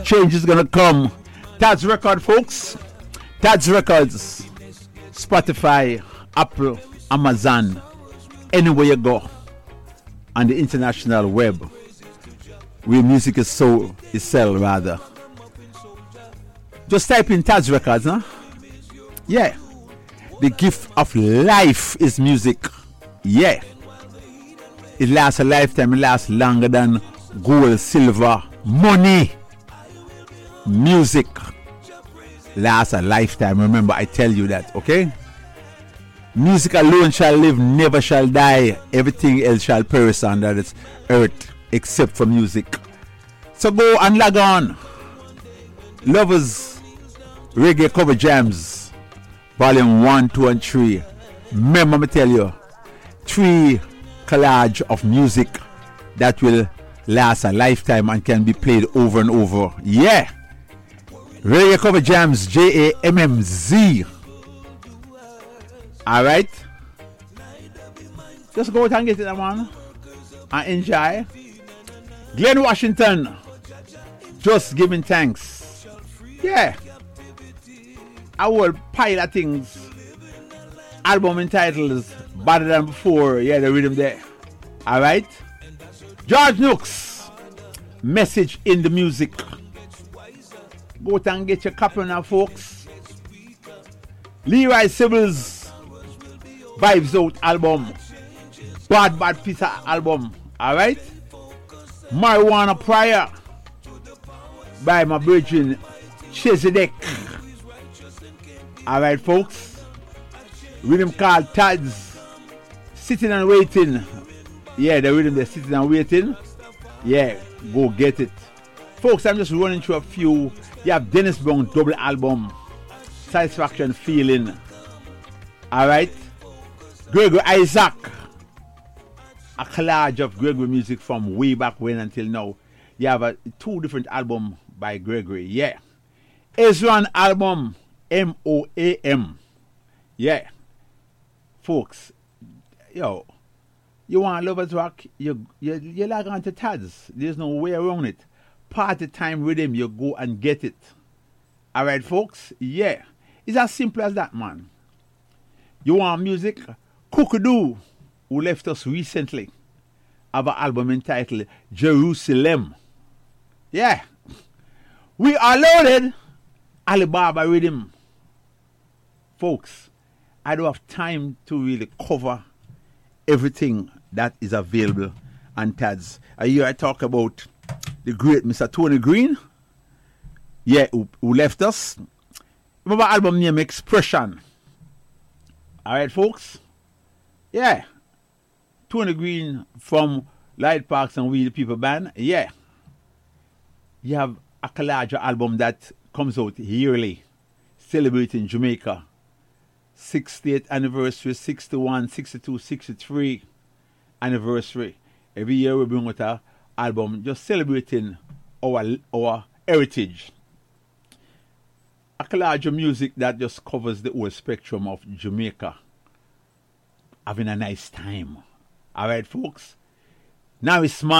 change is gonna come. Tad's Record, folks. Tad's Records. Spotify, Apple, Amazon, anywhere you go on the international web where music is sold, is sell rather. Just type in Tad's Records, huh? Yeah. The gift of life is music. Yeah. It lasts a lifetime, it lasts longer than gold, silver, money. Music lasts a lifetime. Remember, I tell you that, okay? Music alone shall live, never shall die. Everything else shall perish under this earth except for music. So go and log on. Lovers Reggae Cover Jams, Volume 1, 2, and 3. Remember, me tell you, 3 collage of music that will last a lifetime and can be played over and over. Yeah. Reggae Cover Jams, JAMMZ. Alright? Just go out and get it, man. And enjoy. Glenn Washington, just giving thanks. Yeah. I will pile of things. Album entitled Better Than Before. Yeah, the rhythm there. Alright? George Nooks, Message in the Music. Go out and get your copy now, folks. Leroy Sibbles, Vibes Out album. Bad Peter album. Alright? Marijuana Prior by my virgin Chezidek. Alright, folks. Rhythm called Tad's Sitting and Waiting. Yeah, the rhythm they're Sitting and Waiting. Yeah, go get it. Folks, I'm just running through a few. You have Dennis Brown double album, Satisfaction Feeling. Alright. Gregory Isaac, a collage of Gregory music from way back when until now. You have 2 different albums by Gregory. Yeah. Ezran album, MOAM. Yeah. Folks, yo, you want lovers rock, you log on to Tad's. There's no way around it. Party time rhythm, you go and get it. Alright, folks? Yeah. It's as simple as that, man. You want music? Kokodoo, who left us recently, have an album entitled Jerusalem. Yeah. We are loaded. Alibaba rhythm. Folks, I don't have time to really cover everything that is available on Tad's. Here I talk about the great Mr. Tony Green. Yeah, who left us. Remember album name Expression. Alright, folks? Yeah. Tony Green from Light Parks and We the People Band. Yeah. You have a collage album that comes out yearly, celebrating Jamaica. 60th anniversary, 61, 62, 63 anniversary. Every year we bring out an album just celebrating our heritage. A collage of music that just covers the whole spectrum of Jamaica. Having a nice time. Alright, folks? Now it's smart.